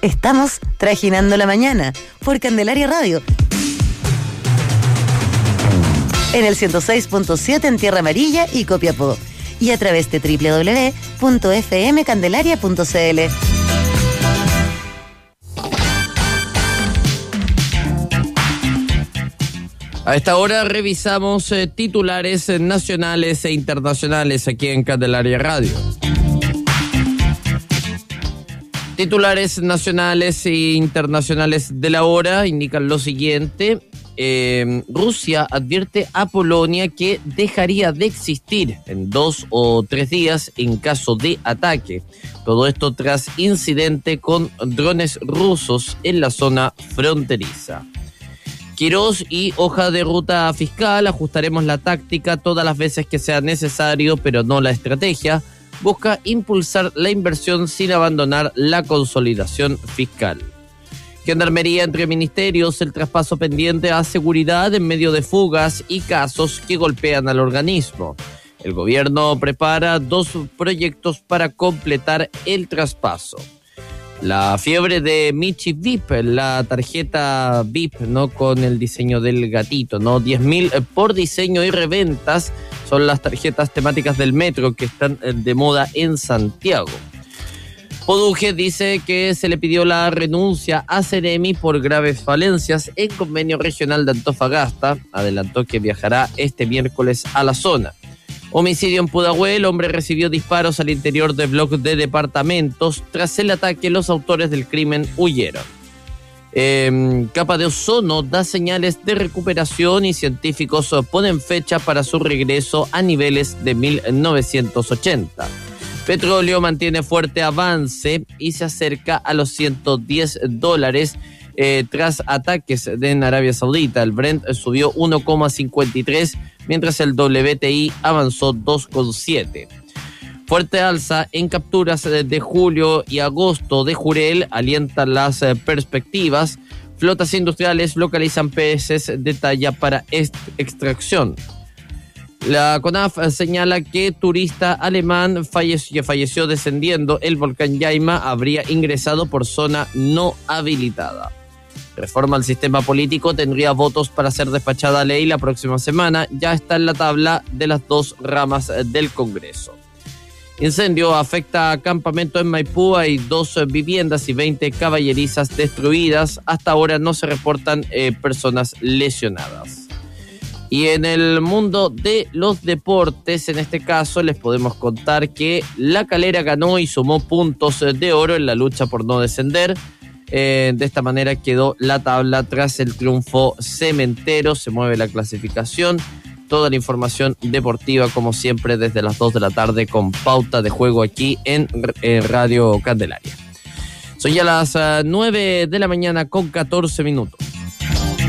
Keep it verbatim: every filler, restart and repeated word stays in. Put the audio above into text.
Estamos trajinando la mañana por Candelaria Radio. En el ciento seis punto siete en Tierra Amarilla y Copiapó. Y a través de doble u doble u doble u punto f m candelaria punto c l. A esta hora revisamos eh, titulares eh, nacionales e internacionales aquí en Candelaria Radio. Titulares nacionales e internacionales de la hora indican lo siguiente. Eh, Rusia advierte a Polonia que dejaría de existir en dos o tres días en caso de ataque. Todo esto tras incidente con drones rusos en la zona fronteriza. Quirós y hoja de ruta fiscal, ajustaremos la táctica todas las veces que sea necesario, pero no la estrategia. Busca impulsar la inversión sin abandonar la consolidación fiscal. Gendarmería entre ministerios, el traspaso pendiente a seguridad en medio de fugas y casos que golpean al organismo. El gobierno prepara dos proyectos para completar el traspaso. La fiebre de Michi V I P, la tarjeta V I P, ¿no? Con el diseño del gatito, ¿no? diez mil por diseño y reventas son las tarjetas temáticas del metro que están de moda en Santiago. Poduje dice que se le pidió la renuncia a Ceremi por graves falencias en convenio regional de Antofagasta. Adelantó que viajará este miércoles a la zona. Homicidio en Pudahuel, el hombre recibió disparos al interior de bloques de departamentos. Tras el ataque, los autores del crimen huyeron. Eh, capa de ozono da señales de recuperación y científicos ponen fecha para su regreso a niveles de mil novecientos ochenta. Petróleo mantiene fuerte avance y se acerca a los ciento diez dólares eh, tras ataques de en Arabia Saudita. El Brent subió uno coma cincuenta y tres, mientras el W T I avanzó dos coma siete. Fuerte alza en capturas de julio y agosto de jurel alientan las perspectivas. Flotas industriales localizan peces de talla para extracción. La CONAF señala que turista alemán falleció, que falleció descendiendo el volcán Yaima habría ingresado por zona no habilitada. Reforma al sistema político tendría votos para ser despachada a ley la próxima semana. Ya está en la tabla de las dos ramas del Congreso. Incendio afecta a campamento en Maipú. Hay dos viviendas y veinte caballerizas destruidas. Hasta ahora no se reportan eh, personas lesionadas. Y en el mundo de los deportes, en este caso, les podemos contar que La Calera ganó y sumó puntos de oro en la lucha por no descender. Eh, de esta manera quedó la tabla tras el triunfo cementero. Se mueve la clasificación. Toda la información deportiva, como siempre, desde las dos de la tarde con pauta de juego aquí en, en Radio Candelaria. Son ya las uh, nueve de la mañana con catorce minutos.